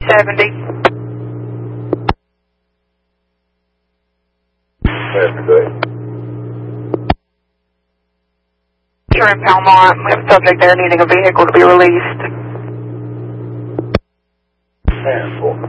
70. You're in Palmont. We have a subject there needing a vehicle to be released. 10-4.